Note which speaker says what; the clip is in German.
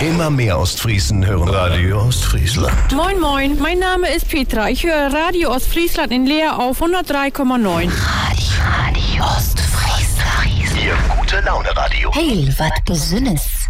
Speaker 1: Immer mehr Ostfriesen hören Radio Ostfriesland.
Speaker 2: Moin moin, mein Name ist Petra. Ich höre Radio Ostfriesland in Leer auf 103,9.
Speaker 3: Radio Ostfriesland.
Speaker 1: Ihr gute Laune Radio.
Speaker 3: Hey, wat Besünnes.